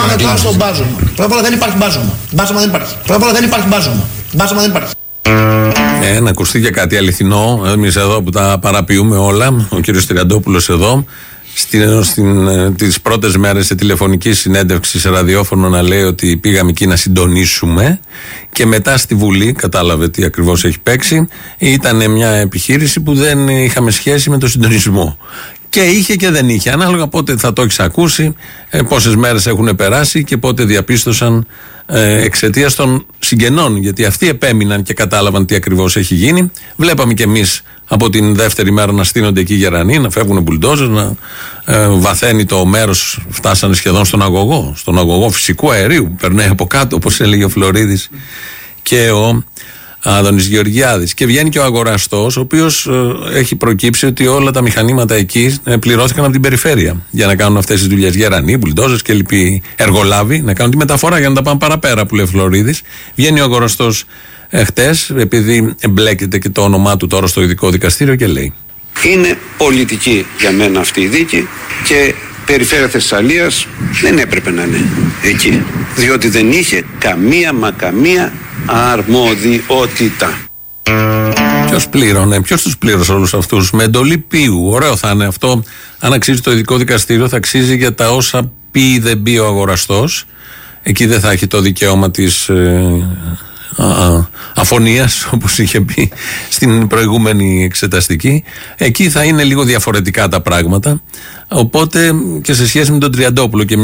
Πάμε τώρα στο μπάζωμα. Πρώτα απ' όλα δεν υπάρχει μπάζωμα. Μπάζωμα δεν υπάρχει. Πρώτα απ' όλα δεν υπάρχει μπάζωμα. Μπάζωμα δεν υπάρχει. Να ακουστεί και κάτι αληθινό. Εμείς εδώ που τα παραποιούμε όλα, ο κύριος Τριαντόπουλος εδώ, τις πρώτες μέρες σε τηλεφωνική συνέντευξη σε ραδιόφωνο να λέει ότι πήγαμε εκεί να συντονίσουμε, και μετά στη Βουλή κατάλαβε τι ακριβώς έχει παίξει. Ήταν μια επιχείρηση που δεν είχαμε σχέση με το συντονισμό. Και είχε και δεν είχε, ανάλογα πότε θα το έχεις ακούσει, πόσες μέρες έχουν περάσει και πότε διαπίστωσαν εξαιτίας των συγγενών, γιατί αυτοί επέμειναν και κατάλαβαν τι ακριβώς έχει γίνει. Βλέπαμε κι εμείς από την δεύτερη μέρα να στείνονται εκεί οι γερανοί, να φεύγουν μπουλντόζες, να βαθαίνει το μέρος, φτάσανε σχεδόν στον αγωγό φυσικού αερίου που περνάει από κάτω, όπως έλεγε ο Φλωρίδης και ο Άδωνης Γεωργιάδης. Και βγαίνει και ο αγοραστός, ο οποίος έχει προκύψει ότι όλα τα μηχανήματα εκεί πληρώθηκαν από την περιφέρεια για να κάνουν αυτές τις δουλειές. Γερανοί, μπουλντόζες και λοιποί εργολάβοι, να κάνουν τη μεταφορά για να τα πάνε παραπέρα, που λέει ο Φλωρίδης. Βγαίνει ο αγοραστός χτες, επειδή εμπλέκεται και το όνομά του τώρα στο ειδικό δικαστήριο, και λέει: είναι πολιτική για μένα αυτή η δίκη και περιφέρεια Θεσσαλίας δεν έπρεπε να είναι εκεί, διότι δεν είχε καμία αρμοδιότητα. Ποιος πλήρωνε, ποιος τους πλήρωσε όλους αυτούς? Με εντολή ποιου? Ωραίο θα είναι αυτό. Αν αξίζει το ειδικό δικαστήριο, θα αξίζει για τα όσα πει ή δεν πει ο αγοραστός. Εκεί δεν θα έχει το δικαίωμα της αφωνίας, όπως είχε πει στην προηγούμενη εξεταστική. Εκεί θα είναι λίγο διαφορετικά τα πράγματα. Οπότε και σε σχέση με τον Τριαντόπουλο και